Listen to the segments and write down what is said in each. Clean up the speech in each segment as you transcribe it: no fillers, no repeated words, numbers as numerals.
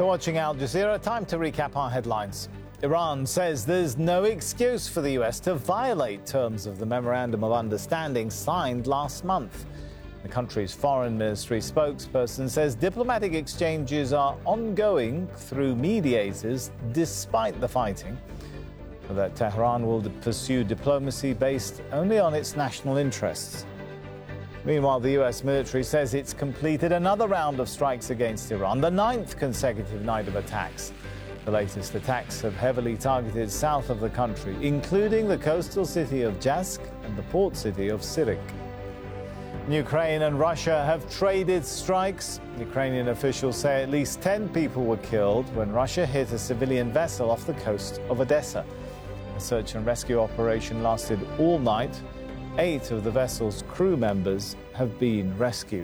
You're watching Al Jazeera. Time to recap our headlines. Iran says there's no excuse for the US to violate terms of the Memorandum of Understanding signed last month. The country's foreign ministry spokesperson says diplomatic exchanges are ongoing through mediators despite the fighting, but that Tehran will pursue diplomacy based only on its national interests. Meanwhile, the US military says it's completed another round of strikes against Iran, the 9th consecutive night of attacks. The latest attacks have heavily targeted south of the country, including the coastal city of Jask and the port city of Sirik. Ukraine and Russia have traded strikes. Ukrainian officials say at least 10 people were killed when Russia hit a civilian vessel off the coast of Odessa. A search and rescue operation lasted all night. 8 of the vessel's crew members have been rescued.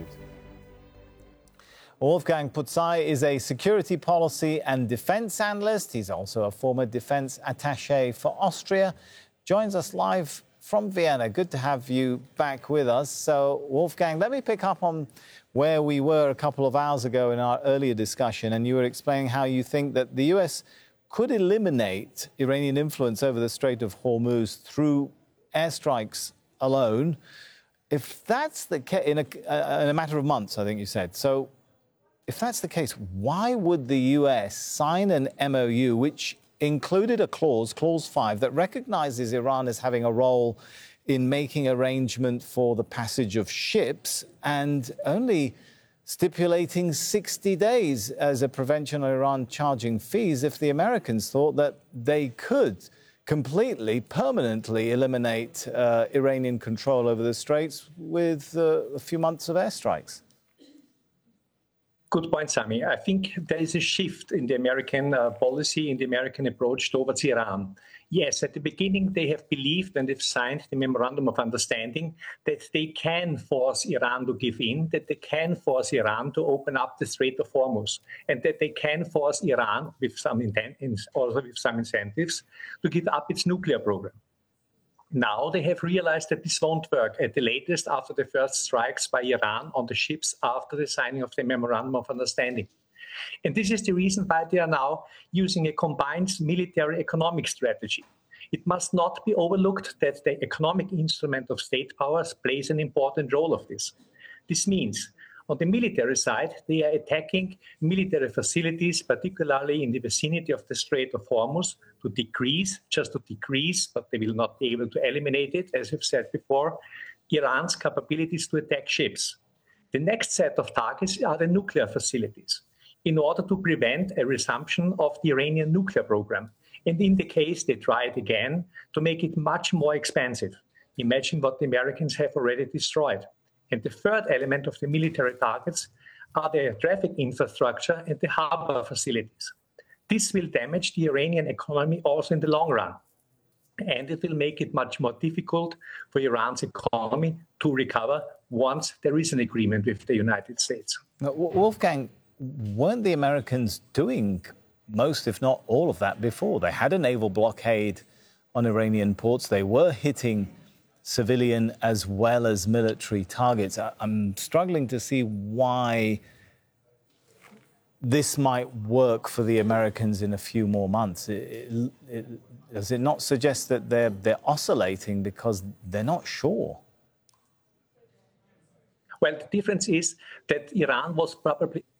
Wolfgang Putzai is a security policy and defense analyst. He's also a former defense attaché for Austria. Joins us live from Vienna. Good to have you back with us. So, Wolfgang, let me pick up on where we were a couple of hours ago in our earlier discussion, and you were explaining how you think that the US could eliminate Iranian influence over the Strait of Hormuz through airstrikes alone. If that's the case, in a matter of months, I think you said. So if that's the case, why would the US sign an MOU which included a clause 5, that recognizes Iran as having a role in making arrangement for the passage of ships and only stipulating 60 days as a prevention of Iran charging fees if the Americans thought that they could completely, permanently eliminate Iranian control over the Straits with a few months of airstrikes? Good point, Sami. I think there is a shift in the American policy, in the American approach towards Iran. Yes, at the beginning, they have believed and they've signed the Memorandum of Understanding that they can force Iran to give in, that they can force Iran to open up the Strait of Hormuz, and that they can force Iran, with some also with some incentives, to give up its nuclear program. Now they have realized that this won't work, at the latest after the first strikes by Iran on the ships after the signing of the Memorandum of Understanding. And this is the reason why they are now using a combined military-economic strategy. It must not be overlooked that the economic instrument of state powers plays an important role of this. This means, on the military side, they are attacking military facilities, particularly in the vicinity of the Strait of Hormuz, to decrease, but they will not be able to eliminate it, as we've said before, Iran's capabilities to attack ships. The next set of targets are the nuclear facilities, in order to prevent a resumption of the Iranian nuclear program. And in the case they try it again, to make it much more expensive. Imagine what the Americans have already destroyed. And the third element of the military targets are the traffic infrastructure and the harbor facilities. This will damage the Iranian economy also in the long run. And it will make it much more difficult for Iran's economy to recover once there is an agreement with the United States. Now, Wolfgang, weren't the Americans doing most, if not all of that before? They had a naval blockade on Iranian ports. They were hitting civilian as well as military targets. I'm struggling to see why this might work for the Americans in a few more months. Does it not suggest that they're oscillating because they're not sure? Well, the difference is that Iran was probably